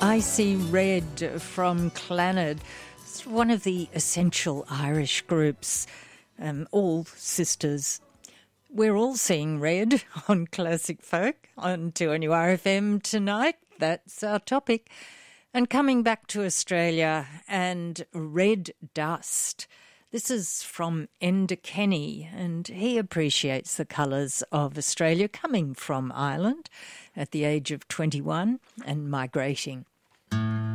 I See Red from Clannad. It's one of the essential Irish groups, all sisters. We're all seeing red on Classic Folk on 2NURFM tonight. That's our topic. And coming back to Australia and Red Dust. This is from Enda Kenny, and he appreciates the colours of Australia, coming from Ireland at the age of 21 and migrating.